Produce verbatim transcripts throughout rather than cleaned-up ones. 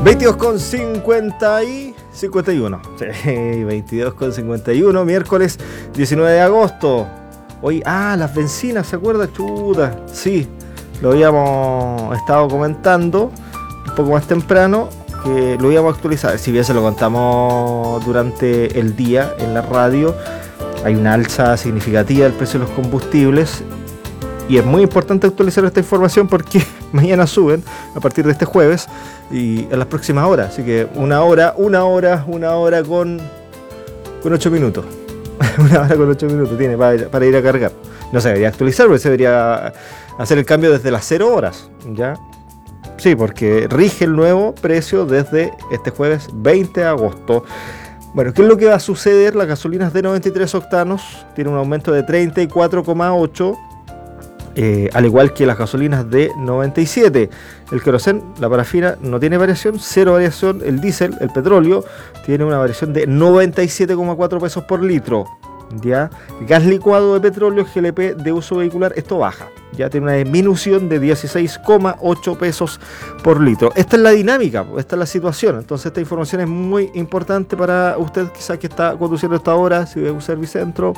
veintidós con cincuenta y cincuenta y uno. Sí, veintidós con cincuenta y uno, miércoles diecinueve de agosto. Hoy, ah, las bencinas, ¿se acuerda? Chuta, sí, lo habíamos estado comentando un poco más temprano, que lo íbamos a actualizar. Si bien se lo contamos durante el día en la radio, hay una alza significativa del precio de los combustibles. Y es muy importante actualizar esta información porque mañana suben a partir de este jueves y en las próximas horas. Así que una hora, una hora, una hora con, con ocho minutos. Una hora con ocho minutos tiene para ir, para ir a cargar. No se debería actualizar, porque se debería hacer el cambio desde las cero horas. ¿Ya? Sí, porque rige el nuevo precio desde este jueves veinte de agosto. Bueno, ¿qué es lo que va a suceder? Las gasolinas de noventa y tres octanos tienen un aumento de treinta y cuatro coma ocho. Eh, al igual que las gasolinas de noventa y siete. El querosén, la parafina, no tiene variación, cero variación. El diésel, el petróleo, tiene una variación de noventa y siete coma cuatro pesos por litro. ¿Ya? Gas licuado de petróleo, G L P de uso vehicular, esto baja. Ya tiene una disminución de dieciséis coma ocho pesos por litro. Esta es la dinámica, esta es la situación. Entonces esta información es muy importante para usted quizás que está conduciendo esta hora, si ve un Servicentro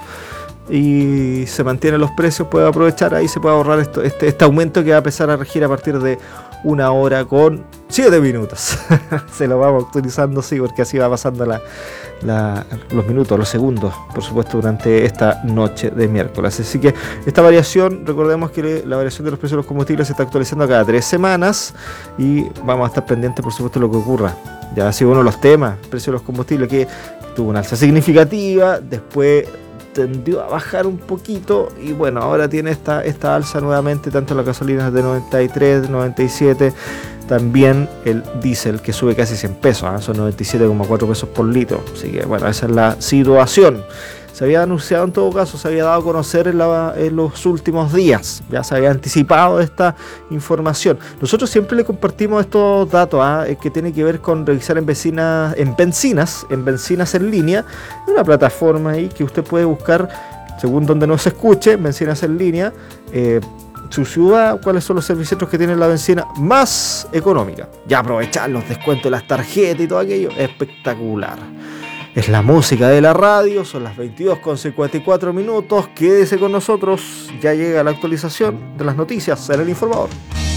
y se mantienen los precios, puede aprovechar, ahí se puede ahorrar esto, este, este aumento que va a empezar a regir a partir de una hora con siete minutos. Se lo vamos actualizando, sí, porque así va pasando la, la, los minutos, los segundos, por supuesto, durante esta noche de miércoles. Así que esta variación, recordemos que la variación de los precios de los combustibles se está actualizando cada tres semanas y vamos a estar pendientes, por supuesto, de lo que ocurra. Ya ha sido uno de los temas, el precio de los combustibles, que tuvo una alza significativa, después tendió a bajar un poquito y bueno, ahora tiene esta, esta alza nuevamente, tanto las gasolinas de noventa y tres, noventa y siete, también el diésel que sube casi cien pesos, ¿eh? Son noventa y siete coma cuatro pesos por litro, así que bueno, esa es la situación. Se había anunciado, en todo caso, se había dado a conocer en, la, en los últimos días, ya se había anticipado esta información. Nosotros siempre le compartimos estos datos ¿eh? que tienen que ver con revisar en bencinas, en bencinas, en bencinas en línea, una plataforma ahí que usted puede buscar según donde nos escuche, bencinas en línea, eh, su ciudad, cuáles son los servicios que tiene la bencina más económica. Ya aprovechar los descuentos de las tarjetas y todo aquello, espectacular. Es la música de la radio, son las veintidós con cincuenta y cuatro minutos. Quédese con nosotros, ya llega la actualización de las noticias en El Informador.